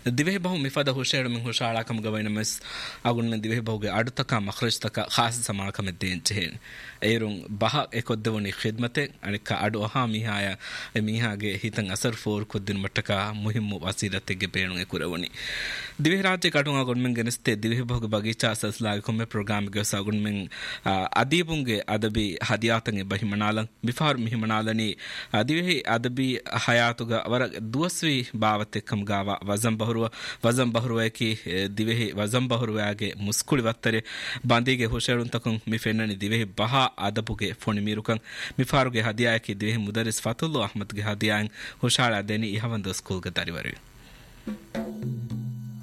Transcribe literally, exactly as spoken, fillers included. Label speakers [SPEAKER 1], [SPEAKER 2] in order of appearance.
[SPEAKER 1] ದಿವೆ ಬಹು ಮಿಫದ ಹುಷೇಡು ಮಿಂ ಹುಷಾಳ ಕಮ ಗವೈನ ಮೆಸ್ ಅಗುನ್ ಮೆಂ ದಿವೆ ಬಹುಗೆ ಅಡುತಕ ಮಖ್ರಜ್ ತಕ ಖಾಸ್ ಸಮಾಳ ಕಮ ದೇನ್ ಚೆಹೆನ್ ಏರುಂ ಬಹ ಎಕೊದ್ದವನಿ ಖಿದ್ಮತೆ ಅಣಿಕ ಅಡು ಅಹಾ ಮಿಹಾಯ ಮಿಹಾಗೆ ಹಿತಂ ಅಸರ್ ಫೋರ್ ಕುದ್ದಿನ ಮಟ್ಟಕ ಮುಹಿಮ್ಮು ವಸೀಲತೆಗೆ ಬೇಣು ಎಕುರವನಿ ದಿವೆ ರಾಜ್ಯ ಕಟುಂ ಅಗುನ್ ಮೆಂ ಗೆನಸ್ತೆ ದಿವೆ ಬಹುಗೆ ಬಗೀಚಾ ಸಸ್ಲಾಗೆ ಕೊಮ್ಮೆ ಪ್ರೋಗ್ರಾಮ್ ಗೆ ಸಗುನ್ ಮೆಂ ಅದೀಬುಂಗೆ ಅದಬಿ ಹದಿಯಾತಂಗೆ ಬಹಿಮನಾಲಂ ಬಿಫಾರ್ ಮಿಹಿಮನಾಲನಿ ದಿವೆ ಅದಬಿ ಹಯಾತುಗ ಅವರ ದುವಸ್ವಿ ಬಾವತೆ ಕಮ್ ಗಾವ ವಜಂ ಬಹರುವ ವಜಂ ಬಹರುವಕಿ ದಿವೆ ವಜಂ ಬಹರುವಾಗೆ ಮುಸ್ಕುಳಿ ವತ್ತರೆ ಬಾಂದಿಗೆ ಹುಷೇಳುನ್ ತಕಂ ಮಿಫೆನ್ನನಿ ದಿವೆ ಬಹಾ ಅದಬುಗೆ ಫೋನಿ ಮೀರುಕಂ ಮಿಫಾರುಗೆ ಹದಿಯಾಕಿ ದಿವೆ ಮುದರಿಸ್ ಫತುಲ್ಲು ಅಹ್ಮದ್ಗೆ ಹದಿಯಾನ್ ಹುಷಾಳ ದೇನಿ ಇಹವಂದ ಸ್ಕೂಲ್ಗೆ ತರಿವರಿ